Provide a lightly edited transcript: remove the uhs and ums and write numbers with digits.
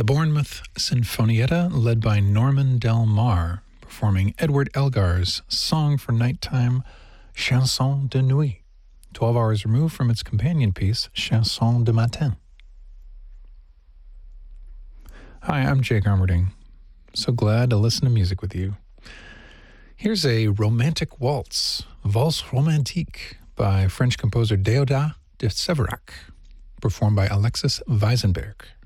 Bournemouth Sinfonietta, led by Norman Del Mar, performing Edward Elgar's Song for Nighttime, Chanson de Nuit, 12 hours removed from its companion piece, Chanson de Matin. Hi, I'm Jake Armerding. So glad to listen to music with you. Here's a romantic waltz, Valse Romantique, by French composer Déodat de Séverac, performed by Alexis Weisenberg.